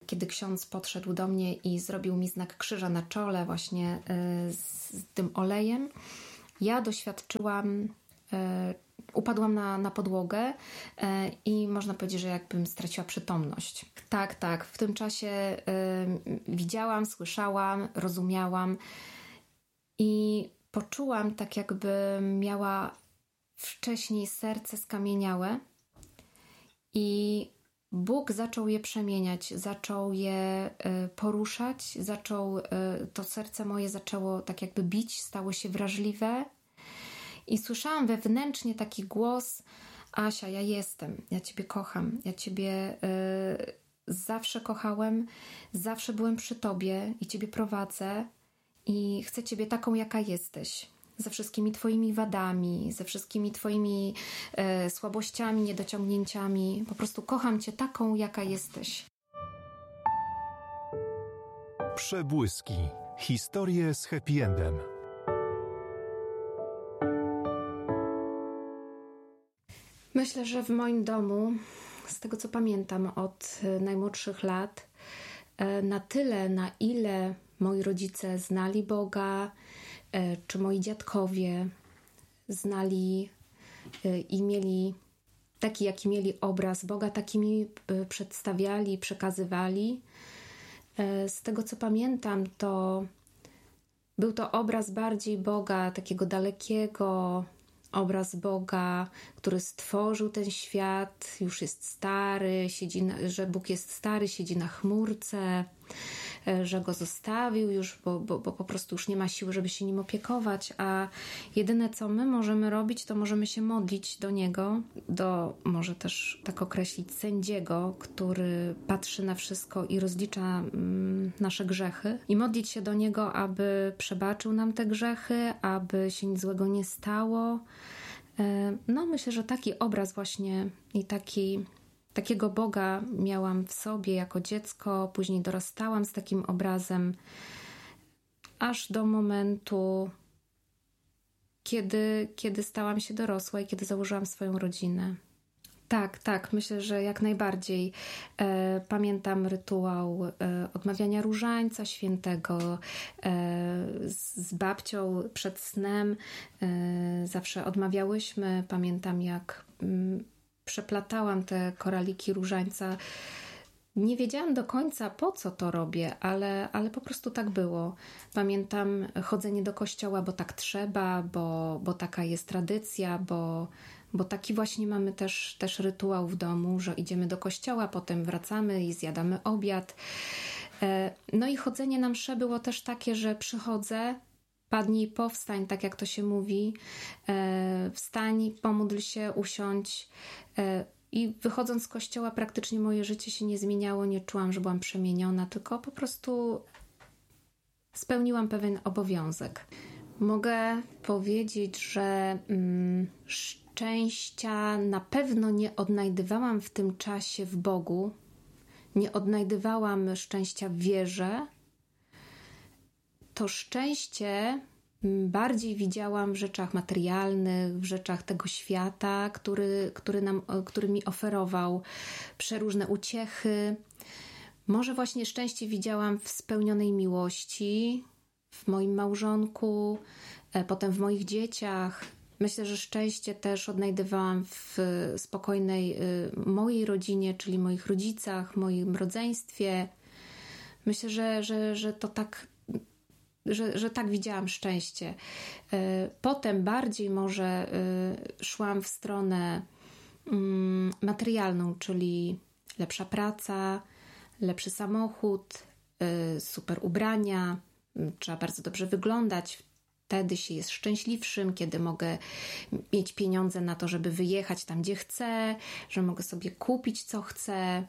kiedy ksiądz podszedł do mnie i zrobił mi znak krzyża na czole właśnie z tym olejem, ja doświadczyłam, upadłam na podłogę i można powiedzieć, że jakbym straciła przytomność. Tak, w tym czasie widziałam, słyszałam, rozumiałam i poczułam tak, jakby miała wcześniej serce skamieniałe i Bóg zaczął je przemieniać, zaczął je poruszać, to serce moje zaczęło tak jakby bić, stało się wrażliwe i słyszałam wewnętrznie taki głos: Asia, ja jestem, ja Ciebie kocham, ja Ciebie zawsze kochałem, zawsze byłem przy Tobie i Ciebie prowadzę i chcę Ciebie taką, jaka jesteś. Ze wszystkimi Twoimi wadami, ze wszystkimi Twoimi słabościami, niedociągnięciami. Po prostu kocham Cię taką, jaka jesteś. Przebłyski. Historie z happy endem. Myślę, że w moim domu, z tego co pamiętam od najmłodszych lat, na tyle, na ile moi rodzice znali Boga, czy moi dziadkowie znali i mieli taki, jaki mieli obraz Boga, taki mi przedstawiali, przekazywali. Z tego, co pamiętam, to był to obraz bardziej Boga, takiego dalekiego, obraz Boga, który stworzył ten świat, już jest stary, że Bóg jest stary, siedzi na chmurce, że Go zostawił już, bo po prostu już nie ma siły, żeby się Nim opiekować, a jedyne, co my możemy robić, to możemy się modlić do Niego, może też tak określić, sędziego, który patrzy na wszystko i rozlicza nasze grzechy i modlić się do Niego, aby przebaczył nam te grzechy, aby się nic złego nie stało. No, myślę, że taki obraz właśnie i takiego Boga miałam w sobie jako dziecko, później dorastałam z takim obrazem, aż do momentu, kiedy stałam się dorosła i kiedy założyłam swoją rodzinę. Tak, myślę, że jak najbardziej. Pamiętam rytuał odmawiania różańca świętego z babcią przed snem. Zawsze odmawiałyśmy. Pamiętam, jak przeplatałam te koraliki różańca. Nie wiedziałam do końca, po co to robię, ale po prostu tak było. Pamiętam chodzenie do kościoła, bo tak trzeba, bo taka jest tradycja, bo taki właśnie mamy też rytuał w domu, że idziemy do kościoła, potem wracamy i zjadamy obiad. No i chodzenie na mszę było też takie, że przychodzę, padnij i powstań, tak jak to się mówi, wstań, pomódl się, usiądź. I wychodząc z kościoła praktycznie moje życie się nie zmieniało, nie czułam, że byłam przemieniona, tylko po prostu spełniłam pewien obowiązek. Mogę powiedzieć, że szczęścia na pewno nie odnajdywałam w tym czasie w Bogu, nie odnajdywałam szczęścia w wierze. To szczęście bardziej widziałam w rzeczach materialnych, w rzeczach tego świata, który mi oferował przeróżne uciechy. Może właśnie szczęście widziałam w spełnionej miłości, w moim małżonku, potem w moich dzieciach. Myślę, że szczęście też odnajdywałam w spokojnej mojej rodzinie, czyli moich rodzicach, moim rodzeństwie. Myślę, że to tak, że tak widziałam szczęście. Potem bardziej może szłam w stronę materialną, czyli lepsza praca, lepszy samochód, super ubrania. Trzeba bardzo dobrze wyglądać. Wtedy się jest szczęśliwszym, kiedy mogę mieć pieniądze na to, żeby wyjechać tam, gdzie chcę, że mogę sobie kupić, co chcę.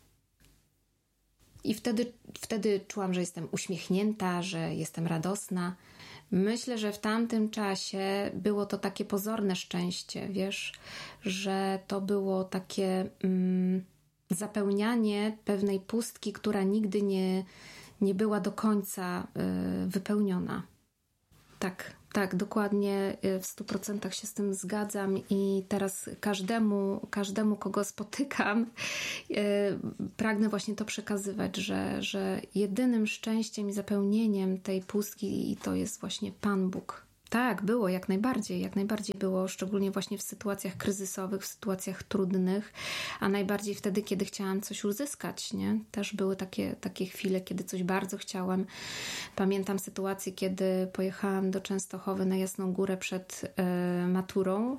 I wtedy czułam, że jestem uśmiechnięta, że jestem radosna. Myślę, że w tamtym czasie było to takie pozorne szczęście, wiesz, że to było takie zapełnianie pewnej pustki, która nigdy nie była do końca wypełniona. Tak, dokładnie w 100% się z tym zgadzam i teraz każdemu kogo spotykam, pragnę właśnie to przekazywać, że jedynym szczęściem i zapełnieniem tej pustki to jest właśnie Pan Bóg. Tak, było, jak najbardziej było, szczególnie właśnie w sytuacjach kryzysowych, w sytuacjach trudnych, a najbardziej wtedy, kiedy chciałam coś uzyskać, nie? Też były takie chwile, kiedy coś bardzo chciałam. Pamiętam sytuację, kiedy pojechałam do Częstochowy na Jasną Górę przed maturą.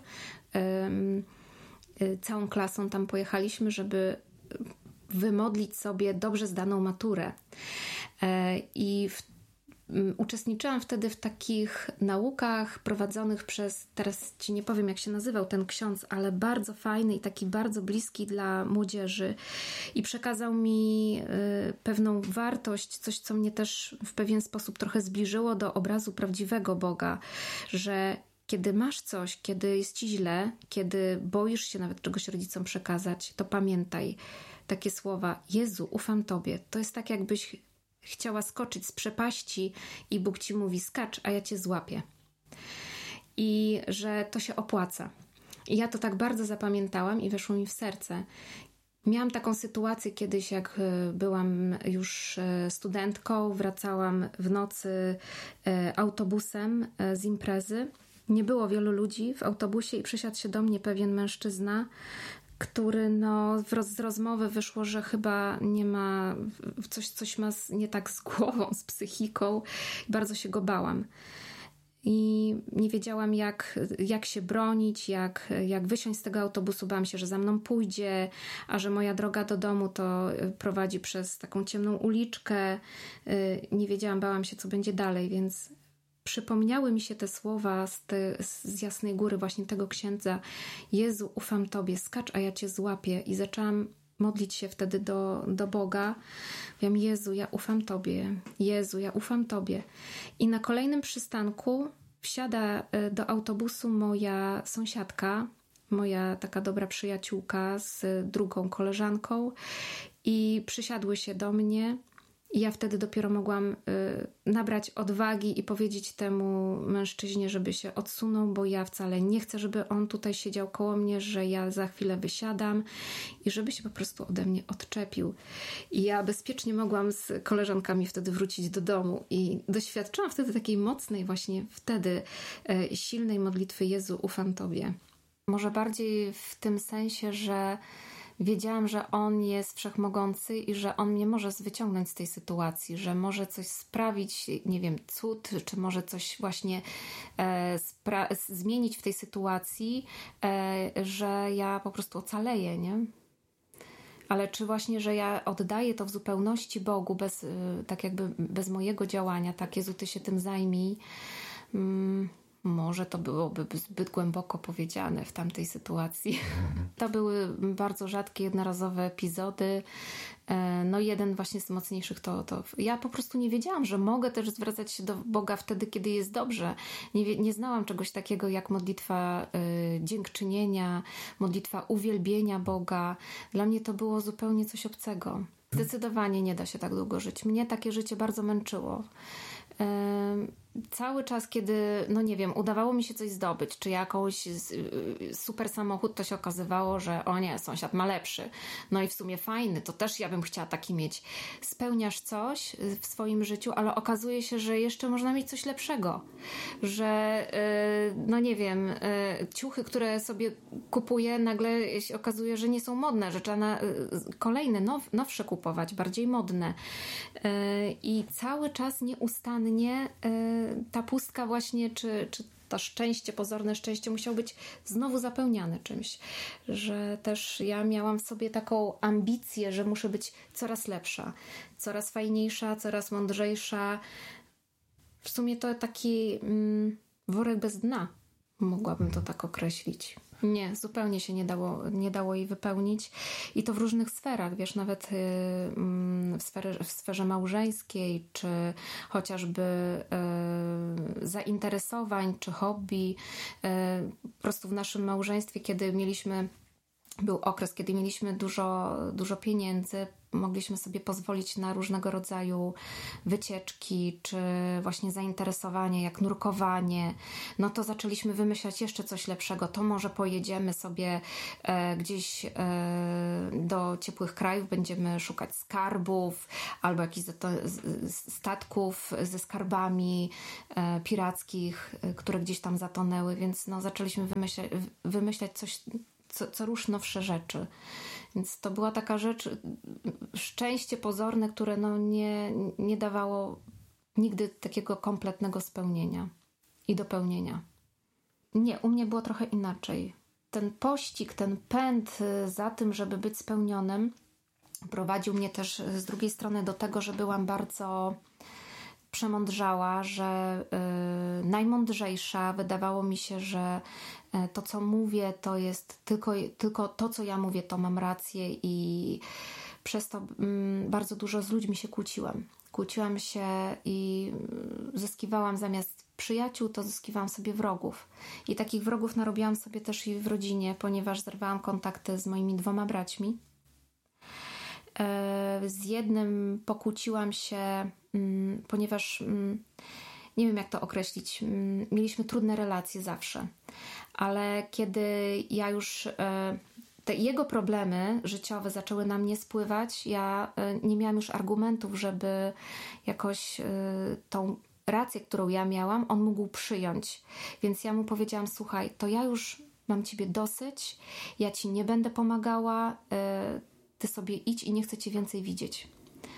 Całą klasą tam pojechaliśmy, żeby wymodlić sobie dobrze zdaną maturę. I uczestniczyłam wtedy w takich naukach prowadzonych przez, teraz ci nie powiem jak się nazywał ten ksiądz, ale bardzo fajny i taki bardzo bliski dla młodzieży i przekazał mi pewną wartość, coś co mnie też w pewien sposób trochę zbliżyło do obrazu prawdziwego Boga, że kiedy masz coś, kiedy jest ci źle, kiedy boisz się nawet czegoś rodzicom przekazać, to pamiętaj takie słowa: Jezu, ufam Tobie. To jest tak, jakbyś chciała skoczyć z przepaści i Bóg ci mówi: skacz, a ja cię złapię. I że to się opłaca. I ja to tak bardzo zapamiętałam i weszło mi w serce. Miałam taką sytuację kiedyś, jak byłam już studentką, wracałam w nocy autobusem z imprezy. Nie było wielu ludzi w autobusie i przysiadł się do mnie pewien mężczyzna, który z rozmowy wyszło, że chyba nie ma, coś ma nie tak z głową, z psychiką. Bardzo się go bałam. I nie wiedziałam jak się bronić, jak wysiąść z tego autobusu. Bałam się, że za mną pójdzie, a że moja droga do domu to prowadzi przez taką ciemną uliczkę. Nie wiedziałam, bałam się, co będzie dalej, więc przypomniały mi się te słowa z Jasnej Góry, właśnie tego księdza: Jezu, ufam Tobie, skacz, a ja Cię złapię. I zaczęłam modlić się wtedy do Boga. Mówiłam: Jezu, ja ufam Tobie. Jezu, ja ufam Tobie. I na kolejnym przystanku wsiada do autobusu moja sąsiadka, moja taka dobra przyjaciółka z drugą koleżanką i przysiadły się do mnie. I ja wtedy dopiero mogłam nabrać odwagi i powiedzieć temu mężczyźnie, żeby się odsunął, bo ja wcale nie chcę, żeby on tutaj siedział koło mnie, że ja za chwilę wysiadam i żeby się po prostu ode mnie odczepił. I ja bezpiecznie mogłam z koleżankami wtedy wrócić do domu i doświadczyłam wtedy takiej mocnej właśnie wtedy silnej modlitwy: Jezu, ufam Tobie. Może bardziej w tym sensie, że wiedziałam, że On jest wszechmogący i że On mnie może wyciągnąć z tej sytuacji, że może coś sprawić, nie wiem, cud, czy może coś właśnie zmienić w tej sytuacji, że ja po prostu ocaleję, nie? Ale czy właśnie, że ja oddaję to w zupełności Bogu, tak jakby bez mojego działania, tak: Jezu, Ty się tym zajmij. Może to byłoby zbyt głęboko powiedziane w tamtej sytuacji. To były bardzo rzadkie, jednorazowe epizody. No jeden właśnie z mocniejszych to ja po prostu nie wiedziałam, że mogę też zwracać się do Boga wtedy, kiedy jest dobrze. Nie znałam czegoś takiego jak modlitwa dziękczynienia, modlitwa uwielbienia Boga. Dla mnie to było zupełnie coś obcego. Zdecydowanie nie da się tak długo żyć. Mnie takie życie bardzo męczyło. Cały czas, kiedy, no nie wiem, udawało mi się coś zdobyć, czy jakąś super samochód, to się okazywało, że o nie, sąsiad ma lepszy. No i w sumie fajny, to też ja bym chciała taki mieć. Spełniasz coś w swoim życiu, ale okazuje się, że jeszcze można mieć coś lepszego. Że, no nie wiem, ciuchy, które sobie kupuję, nagle się okazuje, że nie są modne, że trzeba kolejne, nowsze kupować, bardziej modne. I cały czas nieustannie ta pustka właśnie, czy to szczęście, pozorne szczęście musiało być znowu zapełniane czymś. Że też ja miałam w sobie taką ambicję, że muszę być coraz lepsza, coraz fajniejsza, coraz mądrzejsza. W sumie to taki worek bez dna. Mogłabym to tak określić. Nie, zupełnie się nie dało jej wypełnić. I to w różnych sferach, wiesz, nawet w sferze małżeńskiej, czy chociażby zainteresowań, czy hobby. Po prostu w naszym małżeństwie, kiedy mieliśmy Był okres, kiedy mieliśmy dużo pieniędzy, mogliśmy sobie pozwolić na różnego rodzaju wycieczki, czy właśnie zainteresowanie, jak nurkowanie. No to zaczęliśmy wymyślać jeszcze coś lepszego. To może pojedziemy sobie gdzieś do ciepłych krajów, będziemy szukać skarbów albo jakichś statków ze skarbami pirackich, które gdzieś tam zatonęły, więc no, zaczęliśmy wymyślać coś, co rusz nowsze rzeczy. Więc to była taka rzecz, szczęście pozorne, które no nie dawało nigdy takiego kompletnego spełnienia i dopełnienia. Nie, u mnie było trochę inaczej. Ten pościg, ten pęd za tym, żeby być spełnionym, prowadził mnie też z drugiej strony do tego, że byłam bardzo przemądrzała, że najmądrzejsza. Wydawało mi się, że to, co mówię, to jest tylko to, co ja mówię, to mam rację i przez to bardzo dużo z ludźmi się kłóciłam. Kłóciłam się i zyskiwałam zamiast przyjaciół, to zyskiwałam sobie wrogów. I takich wrogów narobiłam sobie też i w rodzinie, ponieważ zerwałam kontakty z moimi 2 braćmi. Z jednym pokłóciłam się, ponieważ nie wiem, jak to określić. Mieliśmy trudne relacje zawsze, ale kiedy ja już te jego problemy życiowe zaczęły na mnie spływać, ja nie miałam już argumentów, żeby jakoś tą rację, którą ja miałam, on mógł przyjąć. Więc ja mu powiedziałam: słuchaj, to ja już mam ciebie dosyć, ja ci nie będę pomagała, ty sobie idź i nie chcę cię więcej widzieć.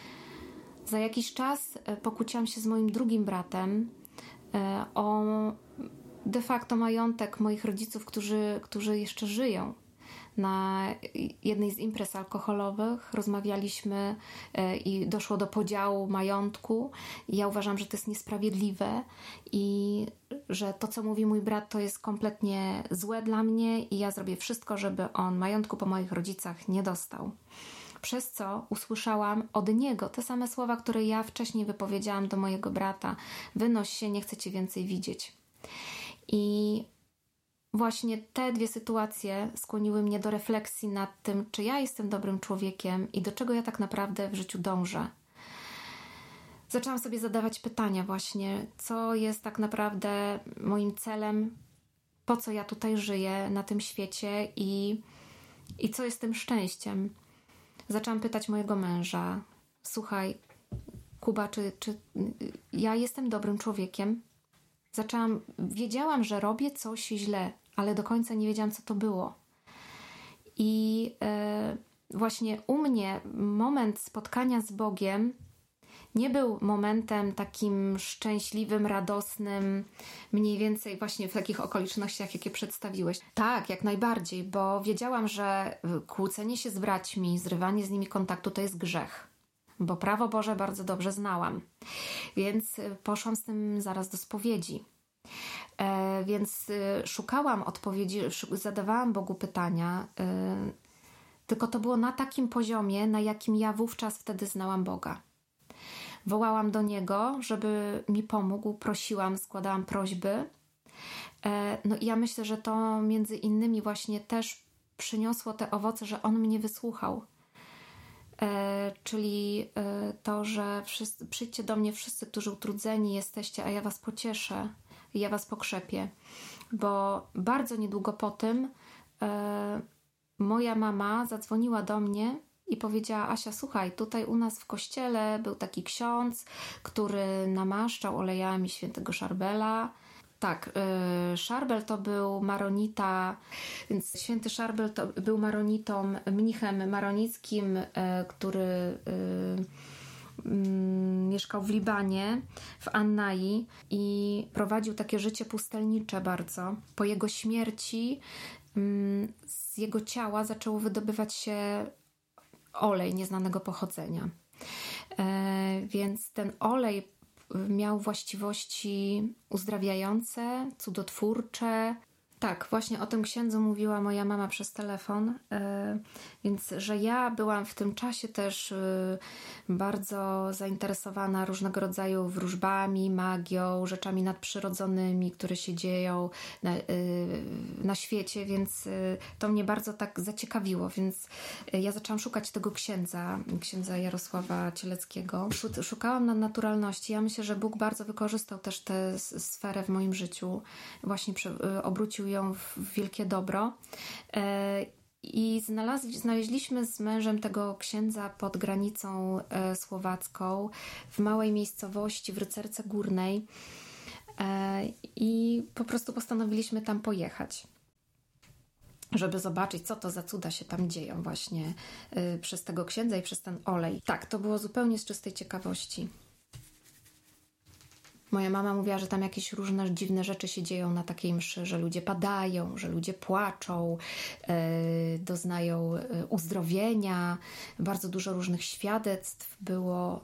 Za jakiś czas pokłóciłam się z moim drugim bratem o de facto majątek moich rodziców, którzy jeszcze żyją. Na jednej z imprez alkoholowych rozmawialiśmy i doszło do podziału majątku. Ja uważam, że to jest niesprawiedliwe i że to, co mówi mój brat, to jest kompletnie złe dla mnie i ja zrobię wszystko, żeby on majątku po moich rodzicach nie dostał. Przez co usłyszałam od niego te same słowa, które ja wcześniej wypowiedziałam do mojego brata: wynoś się, nie chcę cię więcej widzieć. I właśnie te 2 sytuacje skłoniły mnie do refleksji nad tym, czy ja jestem dobrym człowiekiem i do czego ja tak naprawdę w życiu dążę. Zaczęłam sobie zadawać pytania właśnie, co jest tak naprawdę moim celem, po co ja tutaj żyję na tym świecie i co jest tym szczęściem. Zaczęłam pytać mojego męża: słuchaj, Kuba, czy ja jestem dobrym człowiekiem? Wiedziałam, że robię coś źle, ale do końca nie wiedziałam, co to było. I właśnie u mnie moment spotkania z Bogiem nie był momentem takim szczęśliwym, radosnym, mniej więcej właśnie w takich okolicznościach, jakie przedstawiłeś. Tak, jak najbardziej, bo wiedziałam, że kłócenie się z braćmi, zrywanie z nimi kontaktu to jest grzech. Bo prawo Boże bardzo dobrze znałam. Więc poszłam z tym zaraz do spowiedzi. Więc szukałam odpowiedzi, zadawałam Bogu pytania, tylko to było na takim poziomie, na jakim ja wówczas wtedy znałam Boga. Wołałam do Niego, żeby mi pomógł, prosiłam, składałam prośby. No i ja myślę, że to między innymi właśnie też przyniosło te owoce, że On mnie wysłuchał. Czyli to, że przyjdźcie do mnie wszyscy, którzy utrudzeni jesteście, a ja was pocieszę, ja was pokrzepię. Bo bardzo niedługo po tym moja mama zadzwoniła do mnie i powiedziała: Asia, słuchaj, tutaj u nas w kościele był taki ksiądz, który namaszczał olejami świętego Szarbela. Tak, Szarbel to był maronita, więc święty Szarbel to był maronitą, mnichem maronickim, który mieszkał w Libanie, w Annai i prowadził takie życie pustelnicze bardzo. Po jego śmierci z jego ciała zaczęło wydobywać się olej nieznanego pochodzenia. Więc ten olej miał właściwości uzdrawiające, cudotwórcze. Tak, właśnie o tym księdzu mówiła moja mama przez telefon, więc że ja byłam w tym czasie też bardzo zainteresowana różnego rodzaju wróżbami, magią, rzeczami nadprzyrodzonymi, które się dzieją na świecie, więc to mnie bardzo tak zaciekawiło, więc ja zaczęłam szukać tego księdza Jarosława Cieleckiego. Szukałam na naturalności. Ja myślę, że Bóg bardzo wykorzystał też tę sferę w moim życiu. Właśnie obrócił ją w wielkie dobro. I znaleźliśmy z mężem tego księdza pod granicą słowacką, w małej miejscowości w Rycerce Górnej. I po prostu postanowiliśmy tam pojechać, żeby zobaczyć, co to za cuda się tam dzieją właśnie przez tego księdza i przez ten olej. Tak, to było zupełnie z czystej ciekawości. Moja mama mówiła, że tam jakieś różne dziwne rzeczy się dzieją na takiej mszy, że ludzie padają, że ludzie płaczą, doznają uzdrowienia. Bardzo dużo różnych świadectw było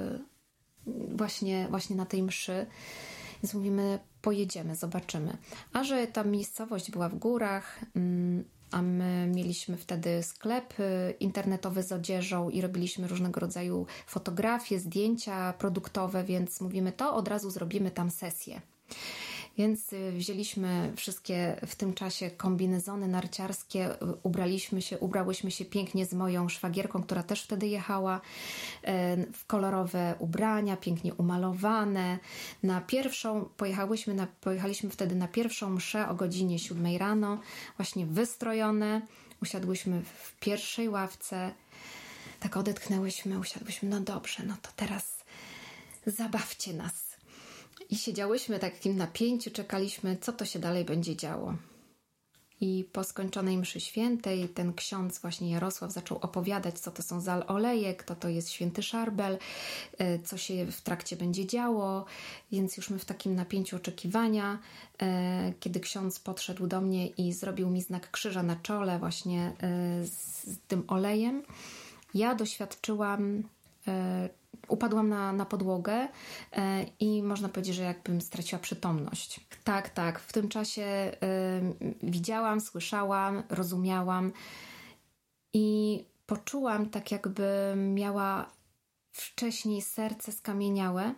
właśnie na tej mszy. Więc mówimy, pojedziemy, zobaczymy. A że ta miejscowość była w górach, a my mieliśmy wtedy sklep internetowy z odzieżą i robiliśmy różnego rodzaju fotografie, zdjęcia produktowe, więc mówimy, to od razu zrobimy tam sesję. Więc wzięliśmy wszystkie w tym czasie kombinezony narciarskie, ubrałyśmy się pięknie z moją szwagierką, która też wtedy jechała, w kolorowe ubrania, pięknie umalowane. Pojechaliśmy wtedy na pierwszą mszę o godzinie 7 rano, właśnie wystrojone. Usiadłyśmy w pierwszej ławce, tak odetchnęłyśmy, usiadłyśmy, no dobrze, no to teraz zabawcie nas. I siedziałyśmy w takim napięciu, czekaliśmy, co to się dalej będzie działo. I po skończonej mszy świętej ten ksiądz właśnie Jarosław zaczął opowiadać, co to są za oleje, kto to jest święty szarbel, co się w trakcie będzie działo. Więc już my w takim napięciu oczekiwania, kiedy ksiądz podszedł do mnie i zrobił mi znak krzyża na czole właśnie z tym olejem, ja doświadczyłam, upadłam na podłogę i można powiedzieć, że jakbym straciła przytomność. Tak. W tym czasie widziałam, słyszałam, rozumiałam i poczułam tak, jakby miała wcześniej serce skamieniałe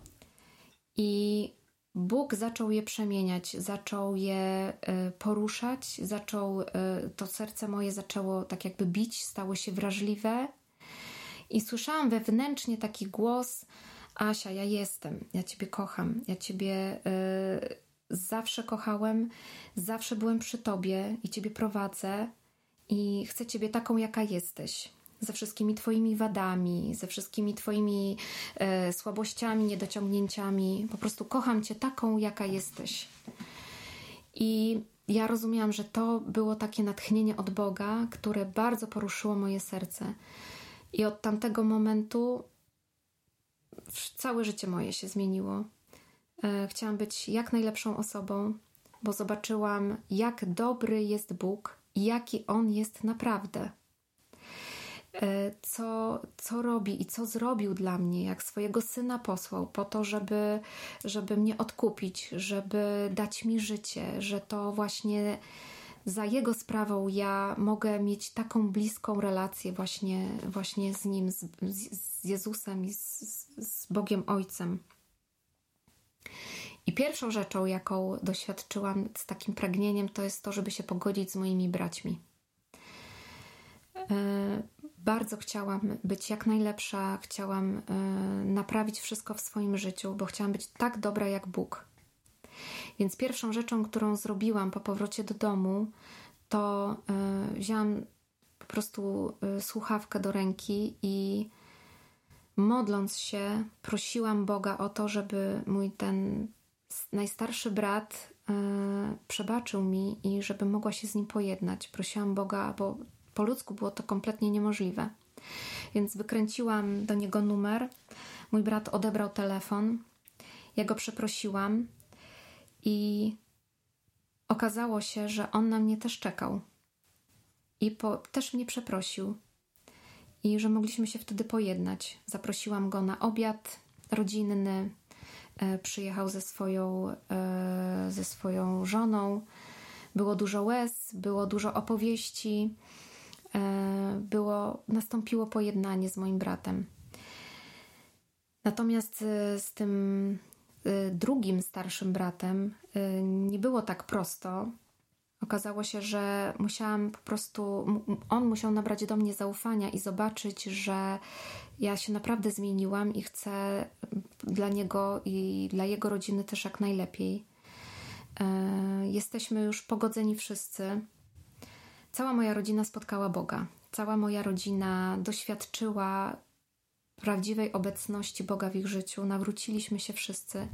i Bóg zaczął je przemieniać, zaczął je poruszać, to serce moje zaczęło tak jakby bić, stało się wrażliwe. I słyszałam wewnętrznie taki głos: Asia, ja jestem, ja Ciebie kocham, ja Ciebie zawsze kochałem, zawsze byłem przy Tobie i Ciebie prowadzę i chcę Ciebie taką, jaka jesteś, ze wszystkimi Twoimi wadami, ze wszystkimi Twoimi słabościami, niedociągnięciami. Po prostu kocham Cię taką, jaka jesteś. I ja rozumiałam, że to było takie natchnienie od Boga, które bardzo poruszyło moje serce. I od tamtego momentu całe życie moje się zmieniło. Chciałam być jak najlepszą osobą, bo zobaczyłam, jak dobry jest Bóg i jaki On jest naprawdę. Co robi i co zrobił dla mnie, jak swojego Syna posłał po to, żeby mnie odkupić, żeby dać mi życie, że to właśnie za Jego sprawą ja mogę mieć taką bliską relację właśnie z Nim, z Jezusem i z Bogiem Ojcem. I pierwszą rzeczą, jaką doświadczyłam z takim pragnieniem, to jest to, żeby się pogodzić z moimi braćmi. Bardzo chciałam być jak najlepsza, chciałam naprawić wszystko w swoim życiu, bo chciałam być tak dobra jak Bóg. Więc pierwszą rzeczą, którą zrobiłam po powrocie do domu, to wzięłam po prostu słuchawkę do ręki i modląc się, prosiłam Boga o to, żeby mój ten najstarszy brat przebaczył mi i żebym mogła się z nim pojednać. Prosiłam Boga, bo po ludzku było to kompletnie niemożliwe. Więc wykręciłam do niego numer. Mój brat odebrał telefon. Ja go przeprosiłam i okazało się, że on na mnie też czekał. I też mnie przeprosił. I że mogliśmy się wtedy pojednać. Zaprosiłam go na obiad rodzinny. Przyjechał ze swoją żoną. Było dużo łez, było dużo opowieści, nastąpiło pojednanie z moim bratem. Natomiast z tym drugim starszym bratem nie było tak prosto. Okazało się, że on musiał nabrać do mnie zaufania i zobaczyć, że ja się naprawdę zmieniłam i chcę dla niego i dla jego rodziny też jak najlepiej. Jesteśmy już pogodzeni wszyscy. Cała moja rodzina spotkała Boga. Cała moja rodzina doświadczyła prawdziwej obecności Boga w ich życiu. Nawróciliśmy się wszyscy.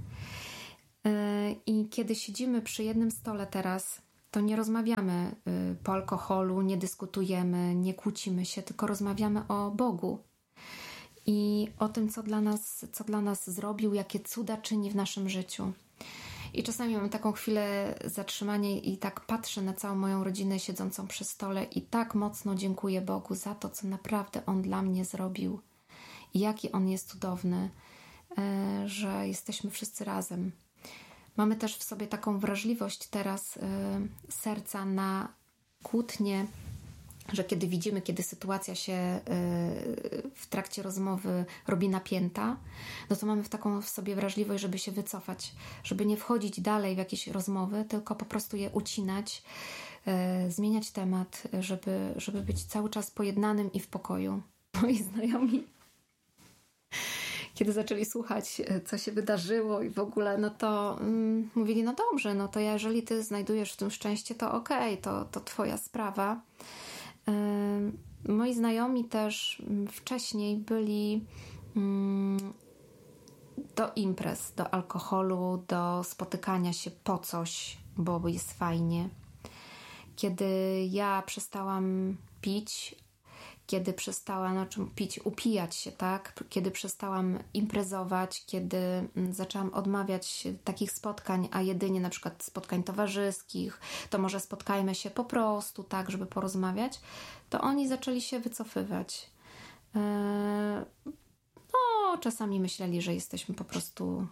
I kiedy siedzimy przy jednym stole teraz, to nie rozmawiamy po alkoholu, nie dyskutujemy, nie kłócimy się, tylko rozmawiamy o Bogu i o tym, co dla nas zrobił, jakie cuda czyni w naszym życiu. I czasami mam taką chwilę zatrzymania i tak patrzę na całą moją rodzinę siedzącą przy stole i tak mocno dziękuję Bogu za to, co naprawdę On dla mnie zrobił i jaki On jest cudowny, że jesteśmy wszyscy razem. Mamy też w sobie taką wrażliwość teraz serca na kłótnie, że kiedy widzimy, kiedy sytuacja się w trakcie rozmowy robi napięta, no to mamy taką w sobie wrażliwość, żeby się wycofać, żeby nie wchodzić dalej w jakieś rozmowy, tylko po prostu je ucinać, zmieniać temat, żeby być cały czas pojednanym i w pokoju. Moi znajomi, kiedy zaczęli słuchać, co się wydarzyło i w ogóle, no to mówili, no dobrze, no to jeżeli ty znajdujesz w tym szczęście, to okej, to twoja sprawa. Moi znajomi też wcześniej byli do imprez, do alkoholu, do spotykania się po coś, bo jest fajnie. Kiedy ja przestałam pić, kiedy przestałam upijać się, tak? Kiedy przestałam imprezować, kiedy zaczęłam odmawiać takich spotkań, a jedynie na przykład spotkań towarzyskich, to może spotkajmy się po prostu, tak, żeby porozmawiać, to oni zaczęli się wycofywać. No, czasami myśleli, że jesteśmy po prostu,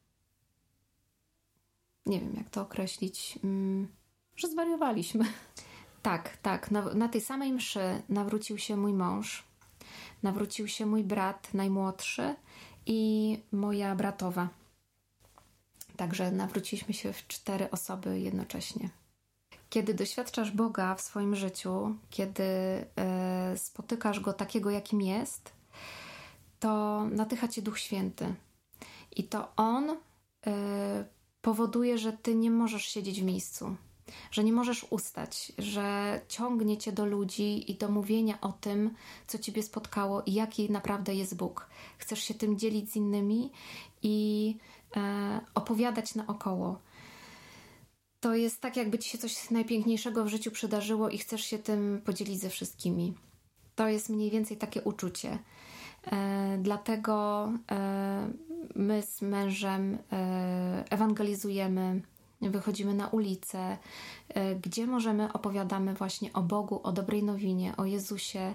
nie wiem jak to określić, że zwariowaliśmy. Tak. Na tej samej mszy nawrócił się mój mąż, nawrócił się mój brat najmłodszy i moja bratowa. Także nawróciliśmy się w 4 osoby jednocześnie. Kiedy doświadczasz Boga w swoim życiu, kiedy spotykasz Go takiego, jakim jest, to natycha Cię Duch Święty. I to On powoduje, że Ty nie możesz siedzieć w miejscu. Że nie możesz ustać, że ciągnie Cię do ludzi i do mówienia o tym, co Ciebie spotkało i jaki naprawdę jest Bóg. Chcesz się tym dzielić z innymi i opowiadać naokoło. To jest tak, jakby Ci się coś najpiękniejszego w życiu przydarzyło i chcesz się tym podzielić ze wszystkimi. To jest mniej więcej takie uczucie. Dlatego my z mężem ewangelizujemy, wychodzimy na ulicę, gdzie możemy, opowiadamy właśnie o Bogu, o dobrej nowinie, o Jezusie.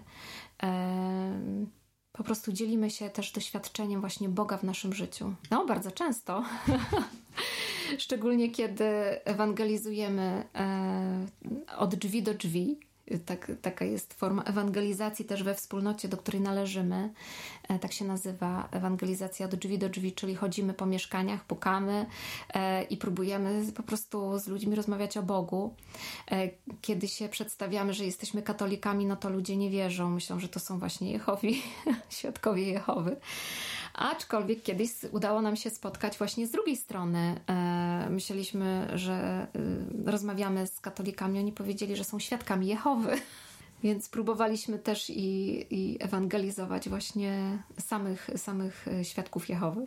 Po prostu dzielimy się też doświadczeniem właśnie Boga w naszym życiu. No, bardzo często. Szczególnie kiedy ewangelizujemy od drzwi do drzwi. Taka jest forma ewangelizacji też we wspólnocie, do której należymy. Tak się nazywa ewangelizacja od drzwi do drzwi, czyli chodzimy po mieszkaniach, pukamy i próbujemy po prostu z ludźmi rozmawiać o Bogu. Kiedy się przedstawiamy, że jesteśmy katolikami, no to ludzie nie wierzą. Myślą, że to są właśnie Jehowi, świadkowie Jehowy. Aczkolwiek kiedyś udało nam się spotkać właśnie z drugiej strony. Myśleliśmy, że rozmawiamy z katolikami. Oni powiedzieli, że są świadkami Jehowy. Więc próbowaliśmy też i ewangelizować właśnie samych świadków Jehowy.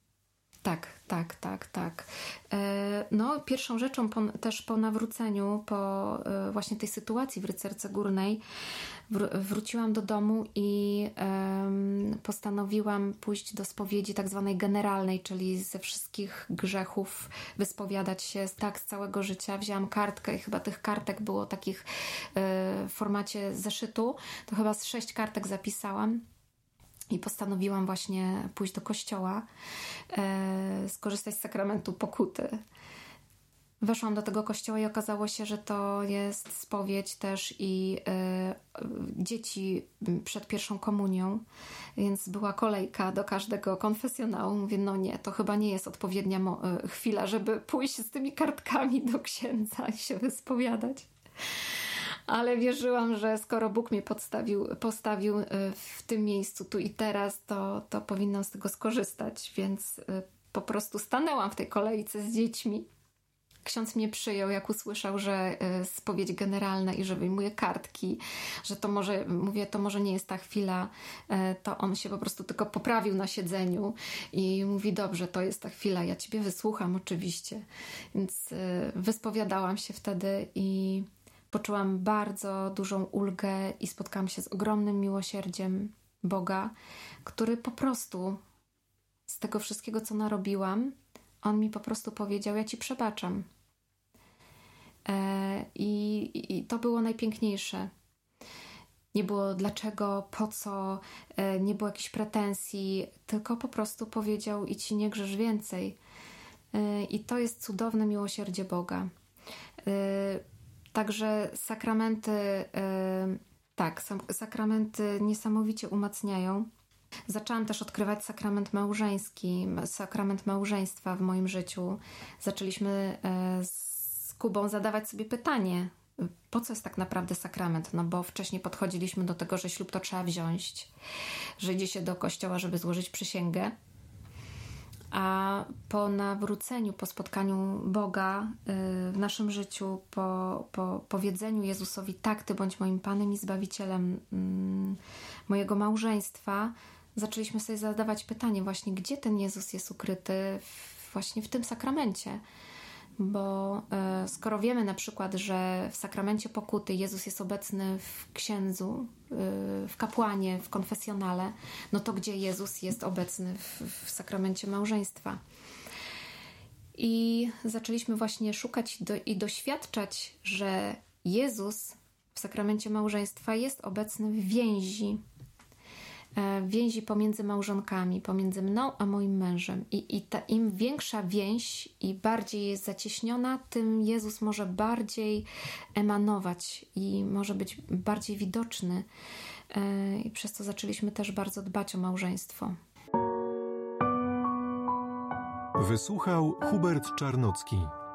Tak. No, pierwszą rzeczą też po nawróceniu, po właśnie tej sytuacji w Rycerce Górnej, wróciłam do domu i postanowiłam pójść do spowiedzi tak zwanej generalnej, czyli ze wszystkich grzechów wyspowiadać się z całego życia. Wzięłam kartkę i chyba tych kartek było takich w formacie zeszytu, to chyba z 6 kartek zapisałam. I postanowiłam właśnie pójść do kościoła, skorzystać z sakramentu pokuty. Weszłam do tego kościoła i okazało się, że to jest spowiedź też i dzieci przed pierwszą komunią, więc była kolejka do każdego konfesjonału. Mówię, no nie, to chyba nie jest odpowiednia chwila, żeby pójść z tymi kartkami do księdza i się wyspowiadać. Ale wierzyłam, że skoro Bóg mnie postawił w tym miejscu tu i teraz, to powinnam z tego skorzystać, więc po prostu stanęłam w tej kolejce z dziećmi. Ksiądz mnie przyjął, jak usłyszał, że spowiedź generalna i że wyjmuje kartki, że to może nie jest ta chwila, to on się po prostu tylko poprawił na siedzeniu i mówi, dobrze, to jest ta chwila, ja ciebie wysłucham oczywiście. Więc wyspowiadałam się wtedy i poczułam bardzo dużą ulgę i spotkałam się z ogromnym miłosierdziem Boga, który po prostu z tego wszystkiego, co narobiłam, on mi po prostu powiedział, ja ci przebaczam. I to było najpiękniejsze. Nie było dlaczego, po co, nie było jakichś pretensji, tylko po prostu powiedział, idź i nie grzesz więcej. I to jest cudowne miłosierdzie Boga. Także sakramenty niesamowicie umacniają. Zaczęłam też odkrywać sakrament małżeński, sakrament małżeństwa w moim życiu. Zaczęliśmy z Kubą zadawać sobie pytanie, po co jest tak naprawdę sakrament? No bo wcześniej podchodziliśmy do tego, że ślub to trzeba wziąć, że idzie się do kościoła, żeby złożyć przysięgę. A po nawróceniu, po spotkaniu Boga w naszym życiu, po powiedzeniu Jezusowi, tak, Ty bądź moim Panem i Zbawicielem mojego małżeństwa, zaczęliśmy sobie zadawać pytanie właśnie, gdzie ten Jezus jest ukryty właśnie w tym sakramencie. Bo skoro wiemy na przykład, że w sakramencie pokuty Jezus jest obecny w księdzu, w kapłanie, w konfesjonale, no to gdzie Jezus jest obecny w sakramencie małżeństwa? I zaczęliśmy właśnie szukać i doświadczać, że Jezus w sakramencie małżeństwa jest obecny w więzi pomiędzy małżonkami, pomiędzy mną a moim mężem. Im większa więź i bardziej jest zacieśniona, tym Jezus może bardziej emanować i może być bardziej widoczny. I przez to zaczęliśmy też bardzo dbać o małżeństwo. Wysłuchał Hubert Czarnocki.